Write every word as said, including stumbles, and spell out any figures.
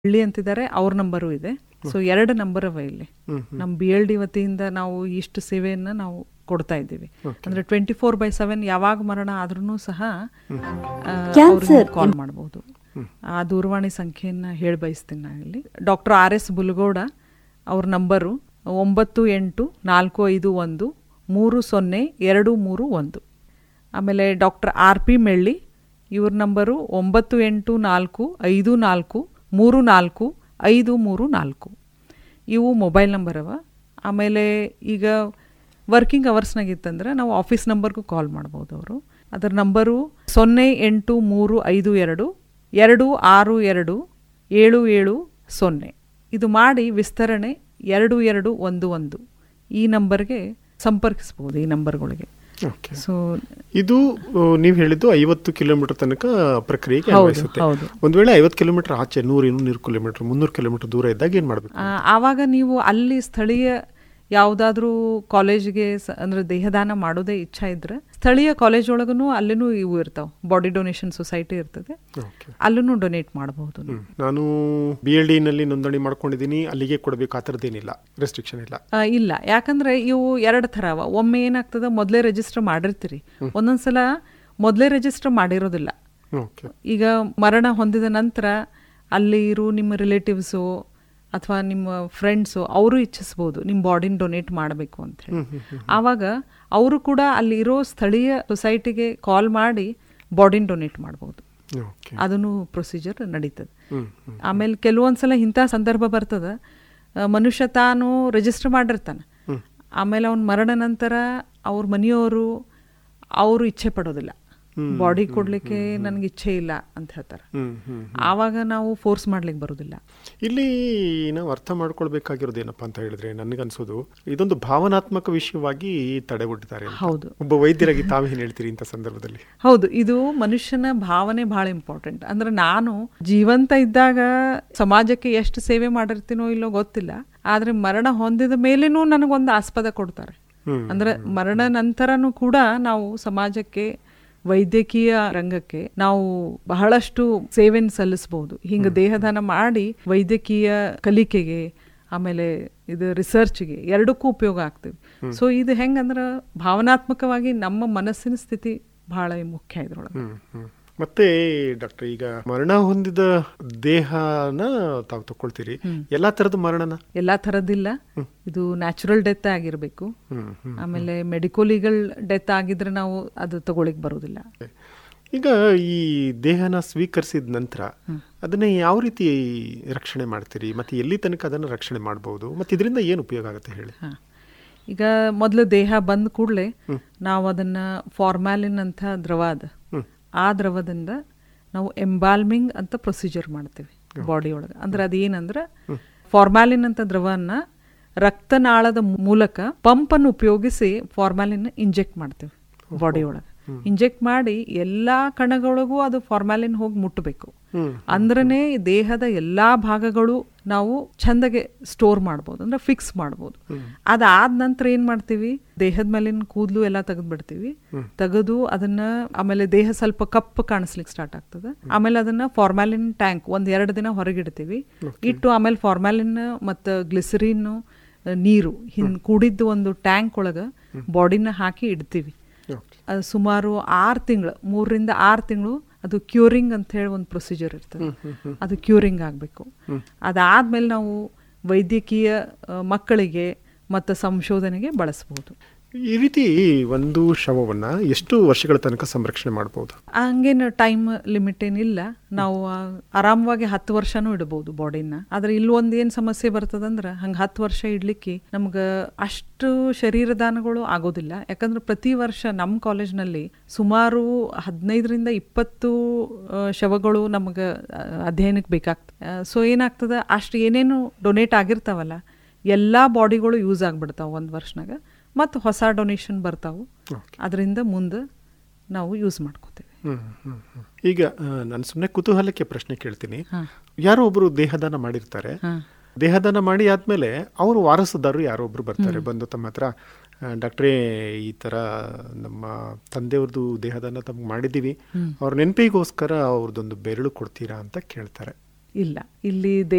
ಹಳ್ಳಿ ಅಂತಿದ್ದಾರೆ, ಅವ್ರ ನಂಬರು ಇದೆ. ಸೊ ಎರಡು ನಂಬರ್ ಅವ ಇಲ್ಲಿ. ನಮ್ಮ ಬಿ ಎಲ್ ಡಿ ವತಿಯಿಂದ ನಾವು ಇಷ್ಟು ಸೇವೆಯನ್ನು ನಾವು ಕೊಡ್ತಾ ಇದ್ದೀವಿ. ಅಂದ್ರೆ ಟ್ವೆಂಟಿ ಫೋರ್ ಬೈ ಸೆವೆನ್ ಯಾವಾಗ ಮರಣ ಆದ್ರೂ ಸಹ ಕಾಲ್ ಮಾಡಬಹುದು. ಆ ದೂರವಾಣಿ ಸಂಖ್ಯೆಯನ್ನ ಹೇಳಿ ಬಯಸ್ತೀನಿ ನಾನು ಇಲ್ಲಿ. ಡಾಕ್ಟರ್ ಆರ್ ಎಸ್ ಬುಲ್ಗೋಡ ಅವ್ರ ನಂಬರು ಒಂಬತ್ತು ಎಂಟು ನಾಲ್ಕು ಐದು ಒಂದು ಮೂರು ಸೊನ್ನೆ ಎರಡು ಮೂರು ಒಂದು. ಆಮೇಲೆ ಡಾಕ್ಟರ್ ಆರ್ ಪಿ ಮೆಳ್ಳಿ ಇವ್ರ ನಂಬರು ಒಂಬತ್ತು ಎಂಟು ನಾಲ್ಕು ಐದು ನಾಲ್ಕು ಮೂರು ನಾಲ್ಕು ಐದು ಮೂರು ನಾಲ್ಕು. ಇವು ಮೊಬೈಲ್ ನಂಬರ್ ಅವ. ಆಮೇಲೆ ಈಗ ವರ್ಕಿಂಗ್ ಅವರ್ಸ್ನಾಗಿತ್ತಂದ್ರೆ ನಾವು ಆಫೀಸ್ ನಂಬರ್ಗೂ ಕಾಲ್ ಮಾಡ್ಬೋದು. ಅವರು ಅದರ ನಂಬರು ಸೊನ್ನೆ ಎಂಟು ಮೂರು ಐದು ಎರಡು ಎರಡು ಆರು ಎರಡು ಏಳು ಏಳು ಸೊನ್ನೆ. ಇದು ಮಾಡಿ ವಿಸ್ತರಣೆ ಎರಡು ಎರಡು ಒಂದು ಒಂದು ಈ ನಂಬರ್ಗೆ ಸಂಪರ್ಕಿಸ್ಬೋದು, ಈ ನಂಬರ್ಗಳಿಗೆ. ಸೊ ಇದು ನೀವು ಹೇಳಿದ್ದು ಐವತ್ತು ಕಿಲೋಮೀಟರ್ ತನಕ ಪ್ರಕ್ರಿಯೆಗೆ ಅನ್ವಯಿಸುತ್ತೆ. ಒಂದ್ ವೇಳೆ ಐವತ್ತು ಕಿಲೋಮೀಟರ್ ಆಚೆ ನೂರು ಇನ್ನೂರು ಕಿಲೋಮೀಟರ್ ಮುನ್ನೂರು ಕಿಲೋಮೀಟರ್ ದೂರ ಇದ್ದಾಗ ಏನ್ ಮಾಡ್ಬೇಕು? ಆವಾಗ ನೀವು ಅಲ್ಲಿ ಸ್ಥಳೀಯ ಯಾವುದಾದ್ರೂ ಕಾಲೇಜ್ಗೆ ಅಂದ್ರೆ ದೇಹದಾನ ಮಾಡೋದೇ ಇಚ್ಛಾ ಇದ್ರೆ ಸ್ಥಳೀಯ ಕಾಲೇಜ್ ಒಳಗೂ ಅಲ್ಲಿನೂ ಇವು ಇರ್ತಾವ, ಬಾಡಿ ಡೊನೇಷನ್ ಸೊಸೈಟಿ ಇರ್ತದೆ, ಅಲ್ಲೂ ಡೊನೇಟ್ ಮಾಡಬಹುದು. ನಾನು ಬಿ ಎಲ್ ಡಿ ನಲ್ಲಿ ನೋಂದಣಿ ಮಾಡ್ಕೊಂಡಿದ್ದೀನಿ, ಅಲ್ಲಿಗೆ ಕೊಡಬೇಕು ಆ ಥರದ್ದೇನಿಲ್ಲ, ರೆಸ್ಟ್ರಿಕ್ಷನ್ ಇಲ್ಲ? ಇಲ್ಲ, ಯಾಕಂದ್ರೆ ಇವು ಎರಡು ಥರ ಅವ. ಒಮ್ಮೆ ಏನಾಗ್ತದೆ, ಮೊದಲೇ ರಿಜಿಸ್ಟರ್ ಮಾಡಿರ್ತೀರಿ, ಒಂದೊಂದ್ಸಲ ಮೊದಲೇ ರಿಜಿಸ್ಟರ್ ಮಾಡಿರೋದಿಲ್ಲ. ಈಗ ಮರಣ ಹೊಂದಿದ ನಂತರ ಅಲ್ಲಿ ಇರೋ ನಿಮ್ಮ ರಿಲೇಟಿವ್ಸು ಅಥವಾ ನಿಮ್ಮ ಫ್ರೆಂಡ್ಸು ಅವರು ಇಚ್ಛಿಸ್ಬೋದು ನಿಮ್ಮ ಬಾಡಿನ ಡೊನೇಟ್ ಮಾಡಬೇಕು ಅಂತ ಹೇಳಿ. ಆವಾಗ ಅವರು ಕೂಡ ಅಲ್ಲಿ ಇರೋ ಸ್ಥಳೀಯ ಸೊಸೈಟಿಗೆ ಕಾಲ್ ಮಾಡಿ ಬಾಡಿನ ಡೊನೇಟ್ ಮಾಡ್ಬೋದು. ಅದನ್ನು ಪ್ರೊಸೀಜರ್ ನಡೀತದೆ. ಆಮೇಲೆ ಕೆಲವೊಂದ್ಸಲ ಇಂಥ ಸಂದರ್ಭ ಬರ್ತದೆ, ಮನುಷ್ಯ ತಾನು ರಿಜಿಸ್ಟರ್ ಮಾಡಿರ್ತಾನೆ, ಆಮೇಲೆ ಅವನ ಮರಣ ನಂತರ ಅವ್ರ ಮನೆಯವರು ಅವರು ಇಚ್ಛೆ ಪಡೋದಿಲ್ಲ, ಬಾಡಿ ಕೊಡ್ಲಿಕ್ಕೆ ನನಗೆ ಇಚ್ಛೆ ಇಲ್ಲ ಅಂತ ಹೇಳ್ತಾರೆ. ಆವಾಗ ನಾವು ಫೋರ್ಸ್ ಮಾಡ್ಲಿಕ್ಕೆ ಬರೋದಿಲ್ಲ. ಇಲ್ಲಿ ನಾವು ಅರ್ಥ ಮಾಡ್ಕೊಳ್ಬೇಕಾಗಿರೋದು ಏನಪ್ಪಾ ಅಂತ ಹೇಳಿದ್ರೆ, ನನಗನ್ಸೋದು ಇದೊಂದು ಭಾವನಾತ್ಮಕ ವಿಷಯವಾಗಿ ತಡೆಗಟ್ಟಿದ್ದಾರೆ. ಹೌದು. ಒಬ್ಬ ವೈದ್ಯರಾಗಿ ತಾವೇನು ಹೇಳ್ತೀರಿ ಇಂಥ ಸಂದರ್ಭದಲ್ಲಿ? ಹೌದು, ಇದು ಮನುಷ್ಯನ ಭಾವನೆ ಬಹಳ ಇಂಪಾರ್ಟೆಂಟ್. ಅಂದ್ರೆ ನಾನು ಜೀವಂತ ಇದ್ದಾಗ ಸಮಾಜಕ್ಕೆ ಎಷ್ಟು ಸೇವೆ ಮಾಡಿರ್ತೀನೋ ಇಲ್ಲೋ ಗೊತ್ತಿಲ್ಲ, ಆದ್ರೆ ಮರಣ ಹೊಂದಿದ ಮೇಲೇನೂ ನನಗೊಂದು ಆಸ್ಪದ ಕೊಡ್ತಾರೆ. ಅಂದ್ರೆ ಮರಣ ನಂತರನೂ ಕೂಡ ನಾವು ಸಮಾಜಕ್ಕೆ, ವೈದ್ಯಕೀಯ ರಂಗಕ್ಕೆ ನಾವು ಬಹಳಷ್ಟು ಸೇವೆಯನ್ನು ಸಲ್ಲಿಸಬಹುದು. ಹಿಂಗ ದೇಹದಾನ ಮಾಡಿ ವೈದ್ಯಕೀಯ ಕಲಿಕೆಗೆ ಆಮೇಲೆ ಇದು ರಿಸರ್ಚ್ಗೆ ಎರಡಕ್ಕೂ ಉಪಯೋಗ ಆಗ್ತದೆ. ಸೊ ಇದು ಹೆಂಗಂದ್ರೆ ಭಾವನಾತ್ಮಕವಾಗಿ ನಮ್ಮ ಮನಸ್ಸಿನ ಸ್ಥಿತಿ ಬಹಳ ಮುಖ್ಯ ಇದ್ರೊಳಗೆ. ಮತ್ತೆ ಡಾಕ್ಟರ್, ಈಗ ಮರಣ ಹೊಂದಿದ ದೇಹನ ತಾವು ತಗೊಳ್ತೀರಿ, ಎಲ್ಲಾ ತರದ ಮರಣನ? ಎಲ್ಲಾ ತರದಿಲ್ಲ, ಇದು ನ್ಯಾಚುರಲ್ ಡೆತ್ ಆಗಿರ್ಬೇಕು. ಆಮೇಲೆ ಮೆಡಿಕೋಲಿಗಲ್ ಡೆತ್ ಆಗಿದ್ರೆ ನಾವು ಅದು ತಗೊಳಿಕ್ ಬರೋದಿಲ್ಲ. ಈಗ ಈ ದೇಹನ ಸ್ವೀಕರಿಸಿದ ನಂತರ ಅದನ್ನ ಯಾವ ರೀತಿ ರಕ್ಷಣೆ ಮಾಡ್ತೀರಿ, ಮತ್ತೆ ಎಲ್ಲಿ ತನಕ ಅದನ್ನ ರಕ್ಷಣೆ ಮಾಡಬಹುದು, ಮತ್ತೆ ಇದರಿಂದ ಏನು ಉಪಯೋಗ ಆಗುತ್ತೆ ಹೇಳಿ? ಈಗ ಮೊದಲು ದೇಹ ಬಂದ ಕೂಡಲೇ ನಾವು ಅದನ್ನ ಫಾರ್ಮ್ಯಾಲಿನ್ ಅಂತ ದ್ರವ ಅದ, ಆ ದ್ರವದಿಂದ ನಾವು ಎಂಬಾಲ್ಮಿಂಗ್ ಅಂತ ಪ್ರೊಸೀಜರ್ ಮಾಡ್ತೀವಿ ಬಾಡಿ ಒಳಗೆ. ಅಂದ್ರೆ ಅದೇನಂದ್ರೆ ಫಾರ್ಮ್ಯಾಲಿನ್ ಅಂತ ದ್ರವನ್ನ ರಕ್ತನಾಳದ ಮೂಲಕ ಪಂಪ್ ಅನ್ನು ಉಪಯೋಗಿಸಿ ಫಾರ್ಮ್ಯಾಲಿನ್ ಇಂಜೆಕ್ಟ್ ಮಾಡ್ತೀವಿ ಬಾಡಿ ಒಳಗೆ. ಇಂಜೆಕ್ಟ್ ಮಾಡಿ ಎಲ್ಲಾ ಕಣಗಳಿಗೂ ಅದು ಫಾರ್ಮ್ಯಾಲಿನ್ ಹೋಗಿ ಮುಟ್ಟಬೇಕು. ಅಂದ್ರನೇ ದೇಹದ ಎಲ್ಲಾ ಭಾಗಗಳು ನಾವು ಚಂದಗೆ ಸ್ಟೋರ್ ಮಾಡ್ಬೋದು, ಅಂದ್ರೆ ಫಿಕ್ಸ್ ಮಾಡ್ಬೋದು. ಅದಾದ ನಂತರ ಏನ್ ಮಾಡ್ತೀವಿ, ದೇಹದ ಮೇಲಿನ ಕೂದಲು ಎಲ್ಲ ತೆಗೆದು ಬಿಡ್ತೀವಿ. ತೆಗೆದು ಅದನ್ನ ಆಮೇಲೆ ದೇಹ ಸ್ವಲ್ಪ ಕಪ್ಪು ಕಾಣಿಸ್ಲಿಕ್ಕೆ ಸ್ಟಾರ್ಟ್ ಆಗ್ತದೆ. ಆಮೇಲೆ ಅದನ್ನ ಫಾರ್ಮ್ಯಾಲಿನ್ ಟ್ಯಾಂಕ್ ಒಂದ್ ಎರಡು ದಿನ ಹೊರಗಿಡ್ತೀವಿ. ಇಟ್ಟು ಆಮೇಲೆ ಫಾರ್ಮ್ಯಾಲಿನ್ ಮತ್ತು ಗ್ಲಿಸರಿನ್ ನೀರು ಹಿಂದ್ ಕೂಡಿದ್ದು ಒಂದು ಟ್ಯಾಂಕ್ ಒಳಗ ಬಾಡಿನ ಹಾಕಿ ಇಡ್ತೀವಿ. ಅದು ಸುಮಾರು ಆರು ತಿಂಗಳು ಮೂರರಿಂದ ಆರು ತಿಂಗಳು ಅದು ಕ್ಯೂರಿಂಗ್ ಅಂತ ಹೇಳಿ ಒಂದು ಪ್ರೊಸೀಜರ್ ಇರ್ತದೆ, ಅದು ಕ್ಯೂರಿಂಗ್ ಆಗಬೇಕು. ಅದಾದ್ಮೇಲೆ ನಾವು ವೈದ್ಯಕೀಯ ಮಕ್ಕಳಿಗೆ ಮತ್ತು ಸಂಶೋಧನೆಗೆ ಬಳಸಬಹುದು. ಈ ರೀತಿ ಒಂದು ಶವವನ್ನ ಎಷ್ಟು ವರ್ಷಗಳ ತನಕ ಸಂರಕ್ಷಣೆ ಮಾಡಬಹುದು? ಹಂಗೇನು ಟೈಮ್ ಲಿಮಿಟ್ ಏನಿಲ್ಲ, ನಾವು ಆರಾಮವಾಗಿ ಹತ್ತು ವರ್ಷನೂ ಇಡಬಹುದು ಬಾಡಿನ. ಆದ್ರೆ ಇಲ್ಲಿ ಒಂದ್ ಏನ್ ಸಮಸ್ಯೆ ಬರ್ತದಂದ್ರೆ, ಹಂಗ ಹತ್ತು ವರ್ಷ ಇಡ್ಲಿಕ್ಕೆ ನಮ್ಗ ಅಷ್ಟು ಶರೀರದಾನಗಳು ಆಗೋದಿಲ್ಲ. ಯಾಕಂದ್ರೆ ಪ್ರತಿ ವರ್ಷ ನಮ್ಮ ಕಾಲೇಜ್ನಲ್ಲಿ ಸುಮಾರು ಹದಿನೈದರಿಂದ ಇಪ್ಪತ್ತು ಶವಗಳು ನಮ್ಗ ಅಧ್ಯಯನಕ್ಕೆ ಬೇಕಾಗ್ತದೆ. ಸೊ ಏನಾಗ್ತದೆ, ಅಷ್ಟು ಏನೇನು ಡೊನೇಟ್ ಆಗಿರ್ತಾವಲ್ಲ ಎಲ್ಲಾ ಬಾಡಿಗಳು ಯೂಸ್ ಆಗ್ಬಿಡ್ತಾವ ಒಂದ್ ವರ್ಷನಾಗ, ಮತ್ತು ಹೊಸ ಡೊನೇಷನ್ ಬರ್ತಾವು. ಅದರಿಂದ ಮುಂದೆ ನಾವು ಯೂಸ್ ಮಾಡ್ಕೋತೇವೆ. ಈಗ ನಾನು ಸುಮ್ಮನೆ ಕುತೂಹಲಕ್ಕೆ ಪ್ರಶ್ನೆ ಕೇಳ್ತೀನಿ. ಯಾರೋ ಒಬ್ರು ದೇಹದಾನ ಮಾಡಿರ್ತಾರೆ, ದೇಹದಾನ ಮಾಡಿ ಆದ್ಮೇಲೆ ಅವರು ವಾರಸುದಾರರು ಯಾರೋ ಒಬ್ರು ಬರ್ತಾರೆ, ಬಂದು ತಮ್ಮ ಹತ್ರ ಡಾಕ್ಟ್ರೇ ಈ ತರ ನಮ್ಮ ತಂದೆಯವ್ರದ್ದು ದೇಹದಾನ ತಮ್ಗೆ ಮಾಡಿದ್ದೀವಿ, ಅವ್ರ ನೆನಪಿಗೋಸ್ಕರ ಅವ್ರದ್ದೊಂದು ಬೆರಳು ಕೊಡ್ತೀರಾ ಅಂತ ಕೇಳ್ತಾರೆ. ಇಲ್ಲ, ಇಲ್ಲಿ